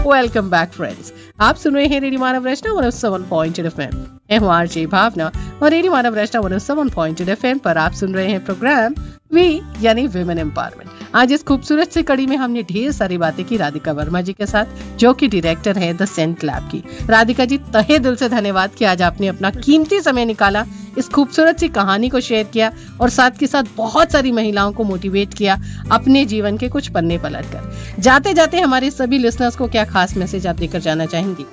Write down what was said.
Welcome back friends. आप सुन रहे हैं रेडियो मानव रचना 107.8 FM। मैं हूं आरजे भावना और रेडियो मानव रचना 107.8 FM पर आप सुन रहे हैं प्रोग्राम वी यानी विमेन एम्पावरमेंट। आज इस खूबसूरत सी कड़ी में हमने ढेर सारी बातें की राधिका वर्मा जी के साथ, जो कि डायरेक्टर हैं द सेंट लैब की। राधिका जी, तहे दिल से धन्यवाद कि आज आपने अपना कीमती समय निकाला, इस खूबसूरत सी कहानी को शेयर किया और साथ के साथ बहुत सारी महिलाओं को मोटिवेट किया अपने जीवन के कुछ पन्ने पलट कर। जाते जाते हमारे सभी लिसनर्स को क्या खास मैसेज आप देकर जाना चाहेंगी?